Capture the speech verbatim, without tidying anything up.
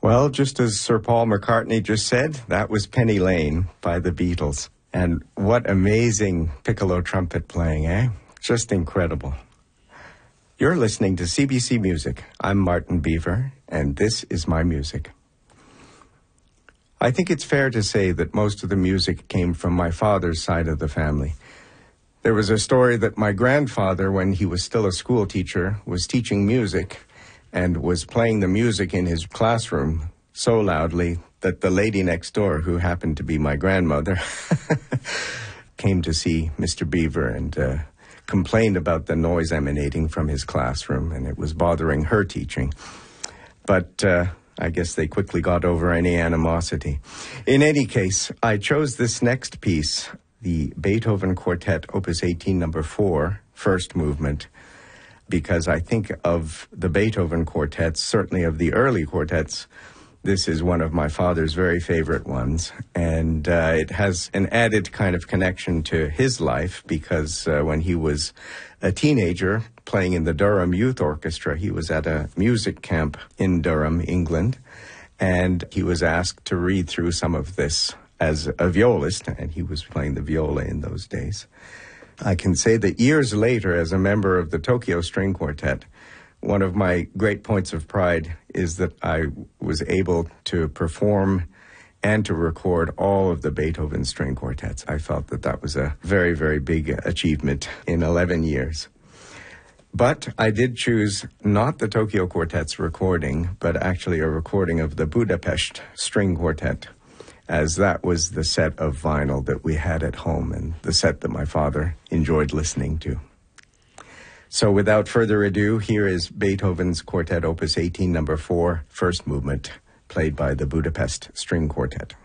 Well, just as Sir Paul McCartney just said, that was Penny Lane by the Beatles. And what amazing piccolo trumpet playing, eh? Just incredible. You're listening to C B C Music. I'm Martin Beaver, and this is my music. I think it's fair to say that most of the music came from my father's side of the family. There was a story that my grandfather, when he was still a school teacher, was teaching music and was playing the music in his classroom so loudly that the lady next door, who happened to be my grandmother, came to see Mister Beaver and uh, complained about the noise emanating from his classroom, and it was bothering her teaching. But uh, I guess they quickly got over any animosity. In any case, I chose this next piece, the Beethoven Quartet, Opus eighteen, number four, first movement, because I think of the Beethoven quartets, certainly of the early quartets, this is one of my father's very favorite ones, and uh, it has an added kind of connection to his life because uh, when he was a teenager playing in the Durham Youth Orchestra, he was at a music camp in Durham, England, and he was asked to read through some of this as a violist, and he was playing the viola in those days. I can say that years later, as a member of the Tokyo String Quartet, one of my great points of pride is that I was able to perform and to record all of the Beethoven string quartets. I felt that that was a very, very big achievement in eleven years. But I did choose not the Tokyo Quartet's recording, but actually a recording of the Budapest String Quartet, as that was the set of vinyl that we had at home and the set that my father enjoyed listening to. So without further ado, here is Beethoven's Quartet Opus eighteen, number four, first movement, played by the Budapest String Quartet.